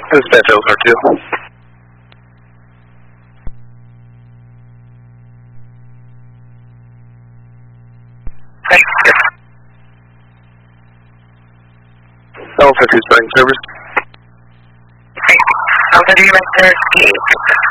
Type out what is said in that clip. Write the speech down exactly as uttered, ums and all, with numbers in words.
Dispatch L R two. Alpha two starting service. Alpha two, Master,